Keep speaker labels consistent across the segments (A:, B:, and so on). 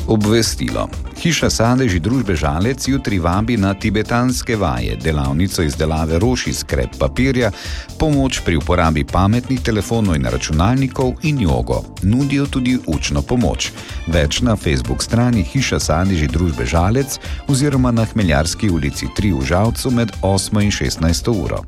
A: Obvestilo. Hiša Sadeži družbe Žalec jutri vabi na tibetanske vaje, delavnico izdelave rož iz krep papirja, pomoč pri uporabi pametnih telefonov in računalnikov in jogo. Nudijo tudi učno pomoč. Več na Facebook strani Hiša Sadeži družbe Žalec oziroma na Hmeljarski ulici 3 v Žalcu med 8 in 16 uro.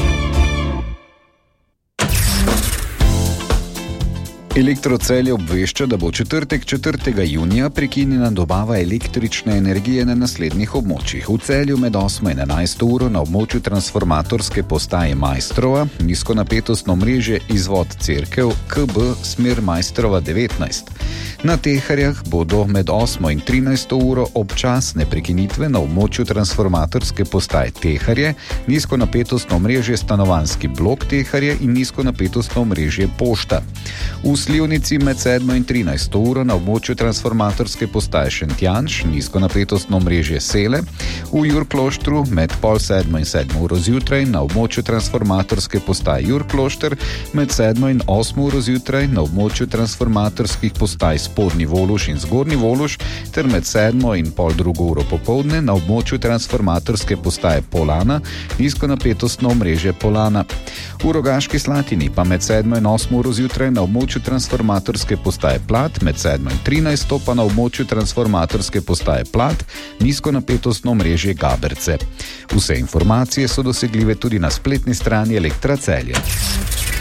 A: Elektro Celje obvešča, da bo četrtek 4. junija prekinjena dobava električne energije na naslednjih območjih. V Celju med 8 in 11 uro na območju transformatorske postaje Majstrova, nizkonapetostno mreže izvod Cerkev KB smer Majstrova 19. Na Teharjah bodo med 8 in 13 uro občasne prekinitve na območju transformatorske postaje Teharje, nizkonapetostno mreže stanovanjski blok Teharje in nizkonapetostno mreže Pošta. V Slivnici med 7 in 13 uro na območju transformatorske postaje Šentjanž, nizkonapetostno mrežje Sele, v Jurkloštru med 6:30 in 7 uro zjutraj na območju transformatorske postaje Jurklošter, med 7 in 8 uro zjutraj na območju transformatorskih postaj Spodnji Voluš in Zgornji Voluš ter med 7 in pol drugo uro popoldne na območju transformatorske postaje Polana, nizkonapetostno mrežje Polana. V Rogaški Slatini pa med 7 in 8 uro zjutraj na območju transformatorske postaje Plat, med 7 in 13 pa na območju transformatorske postaje Plat, nizkonapetostno mrežje Gaberce. Vse informacije so dosegljive tudi na spletni strani Elektra Celje.